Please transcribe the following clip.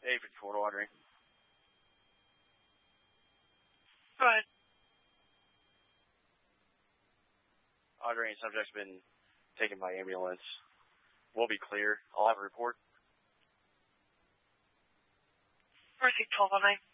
54 Audrey. Go ahead. Audrey, subject's been taken by ambulance. We'll be clear. I'll have a report. Where's he 1209?